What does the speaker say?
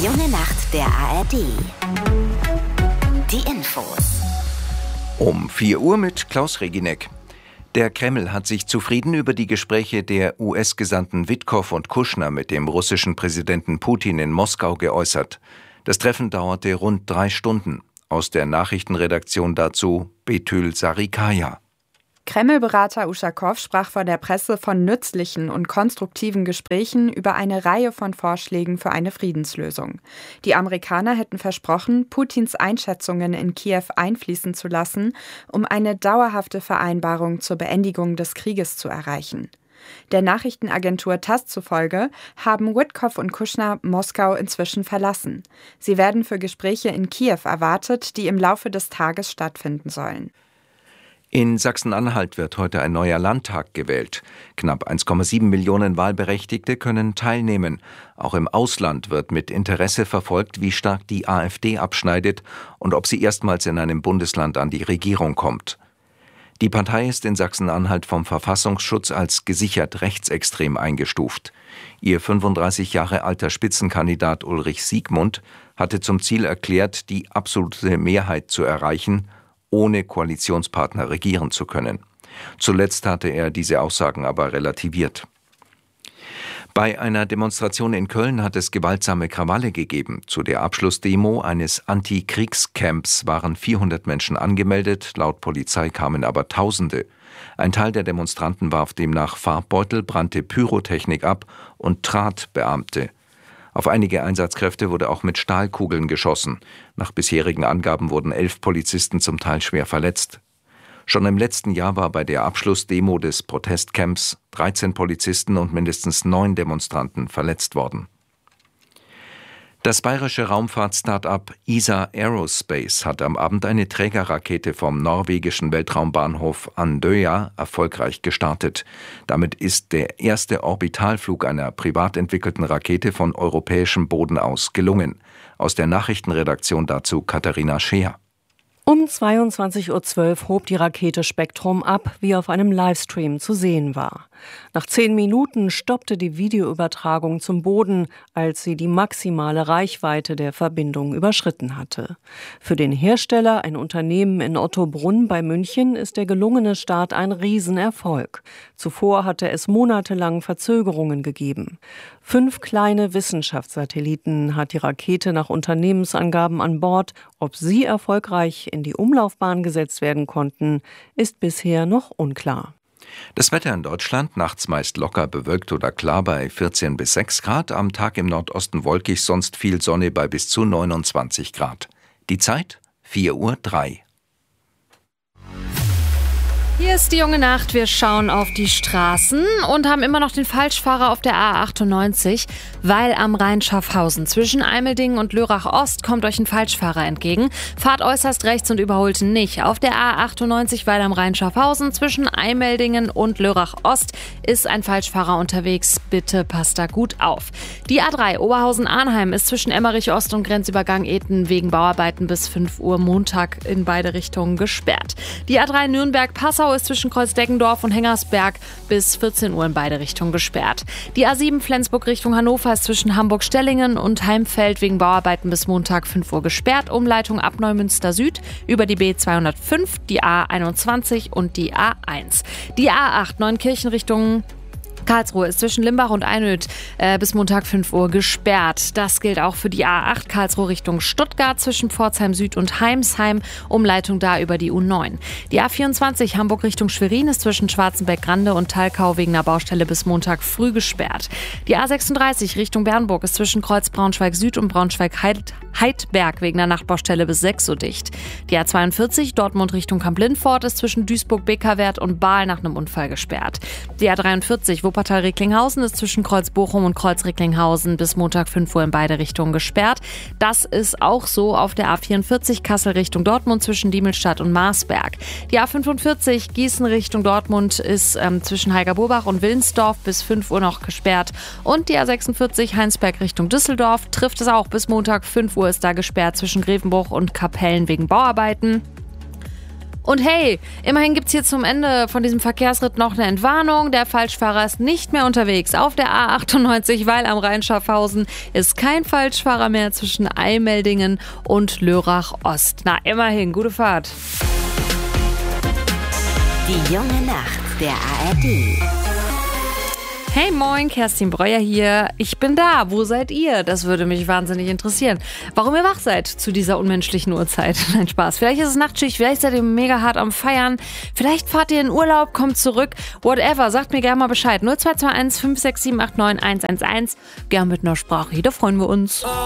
junge Nacht der ARD. Die Infos. Um 4 Uhr mit Klaus Regineck. Der Kreml hat sich zufrieden über die Gespräche der US-Gesandten Witkow und Kushner mit dem russischen Präsidenten Putin in Moskau geäußert. Das Treffen dauerte rund 3 Stunden. Aus der Nachrichtenredaktion dazu Betül Sarikaya. Kreml-Berater Uschakow sprach vor der Presse von nützlichen und konstruktiven Gesprächen über eine Reihe von Vorschlägen für eine Friedenslösung. Die Amerikaner hätten versprochen, Putins Einschätzungen in Kiew einfließen zu lassen, um eine dauerhafte Vereinbarung zur Beendigung des Krieges zu erreichen. Der Nachrichtenagentur TASS zufolge haben Witkow und Kushner Moskau inzwischen verlassen. Sie werden für Gespräche in Kiew erwartet, die im Laufe des Tages stattfinden sollen. In Sachsen-Anhalt wird heute ein neuer Landtag gewählt. Knapp 1,7 Millionen Wahlberechtigte können teilnehmen. Auch im Ausland wird mit Interesse verfolgt, wie stark die AfD abschneidet und ob sie erstmals in einem Bundesland an die Regierung kommt. Die Partei ist in Sachsen-Anhalt vom Verfassungsschutz als gesichert rechtsextrem eingestuft. Ihr 35 Jahre alter Spitzenkandidat Ulrich Siegmund hatte zum Ziel erklärt, die absolute Mehrheit zu erreichen, ohne Koalitionspartner regieren zu können. Zuletzt hatte er diese Aussagen aber relativiert. Bei einer Demonstration in Köln hat es gewaltsame Krawalle gegeben. Zu der Abschlussdemo eines Anti-Kriegscamps waren 400 Menschen angemeldet, laut Polizei kamen aber Tausende. Ein Teil der Demonstranten warf demnach Farbbeutel, brannte Pyrotechnik ab und trat Beamte. Auf einige Einsatzkräfte wurde auch mit Stahlkugeln geschossen. Nach bisherigen Angaben wurden 11 Polizisten zum Teil schwer verletzt. Schon im letzten Jahr war bei der Abschlussdemo des Protestcamps 13 Polizisten und mindestens 9 Demonstranten verletzt worden. Das bayerische Raumfahrt-Start-up ESA Aerospace hat am Abend eine Trägerrakete vom norwegischen Weltraumbahnhof Andøya erfolgreich gestartet. Damit ist der erste Orbitalflug einer privat entwickelten Rakete von europäischem Boden aus gelungen. Aus der Nachrichtenredaktion dazu Katharina Scheer. Um 22:12 Uhr hob die Rakete Spektrum ab, wie auf einem Livestream zu sehen war. Nach 10 Minuten stoppte die Videoübertragung zum Boden, als sie die maximale Reichweite der Verbindung überschritten hatte. Für den Hersteller, ein Unternehmen in Ottobrunn bei München, ist der gelungene Start ein Riesenerfolg. Zuvor hatte es monatelang Verzögerungen gegeben. 5 kleine Wissenschaftssatelliten hat die Rakete nach Unternehmensangaben an Bord. Ob sie erfolgreich in die Umlaufbahn gesetzt werden konnten, ist bisher noch unklar. Das Wetter in Deutschland, nachts meist locker bewölkt oder klar bei 14 bis 6 Grad, am Tag im Nordosten wolkig, sonst viel Sonne bei bis zu 29 Grad. Die Zeit 4:03 Uhr. Hier ist die junge Nacht. Wir schauen auf die Straßen und haben immer noch den Falschfahrer auf der A98, weil am Rhein-Schaffhausen zwischen Eimeldingen und Lörrach-Ost kommt euch ein Falschfahrer entgegen. Fahrt äußerst rechts und überholt nicht. Auf der A98, weil am Rhein-Schaffhausen zwischen Eimeldingen und Lörrach-Ost ist ein Falschfahrer unterwegs. Bitte passt da gut auf. Die A3 Oberhausen-Arnheim ist zwischen Emmerich-Ost und Grenzübergang Eten wegen Bauarbeiten bis 5 Uhr Montag in beide Richtungen gesperrt. Die A3 Nürnberg-Passau ist zwischen Kreuz-Deggendorf und Hengersberg bis 14 Uhr in beide Richtungen gesperrt. Die A7 Flensburg Richtung Hannover ist zwischen Hamburg-Stellingen und Heimfeld wegen Bauarbeiten bis Montag 5 Uhr gesperrt. Umleitung ab Neumünster Süd über die B205, die A21 und die A1. Die A8 Neunkirchen Richtung Karlsruhe ist zwischen Limbach und Einöd bis Montag 5 Uhr gesperrt. Das gilt auch für die A8 Karlsruhe Richtung Stuttgart zwischen Pforzheim Süd und Heimsheim. Umleitung da über die U9. Die A24 Hamburg Richtung Schwerin ist zwischen Schwarzenbeck-Grande und Thalkau wegen einer Baustelle bis Montag früh gesperrt. Die A36 Richtung Bernburg ist zwischen Kreuz Braunschweig Süd und Braunschweig-Heidberg wegen einer Nachtbaustelle bis 6 Uhr dicht. Die A42 Dortmund Richtung Kamp-Lindfort ist zwischen Duisburg-Beckerwerth und Baal nach einem Unfall gesperrt. Die A43 Wuppertal-Recklinghausen ist zwischen Kreuz Bochum und Kreuz Recklinghausen bis Montag 5 Uhr in beide Richtungen gesperrt. Das ist auch so auf der A44 Kassel Richtung Dortmund zwischen Diemelstadt und Marsberg. Die A45 Gießen Richtung Dortmund ist zwischen Heiger-Burbach und Willensdorf bis 5 Uhr noch gesperrt. Und die A46 Heinsberg Richtung Düsseldorf trifft es auch bis Montag 5 Uhr ist da gesperrt zwischen Grevenbruch und Kapellen wegen Bauarbeiten. Und hey, immerhin gibt's hier zum Ende von diesem Verkehrsritt noch eine Entwarnung. Der Falschfahrer ist nicht mehr unterwegs auf der A98, weil am Rhein-Schaffhausen ist kein Falschfahrer mehr zwischen Eimeldingen und Lörrach Ost. Na, immerhin, gute Fahrt. Die junge Nacht der ARD. Hey moin, Kerstin Breuer hier. Ich bin da. Wo seid ihr? Das würde mich wahnsinnig interessieren. Warum ihr wach seid zu dieser unmenschlichen Uhrzeit. Nein, Spaß. Vielleicht ist es Nachtschicht, vielleicht seid ihr mega hart am Feiern. Vielleicht fahrt ihr in Urlaub, kommt zurück. Whatever, sagt mir gerne mal Bescheid. 0221 56789 111. Gern mit einer Sprache. Da freuen wir uns.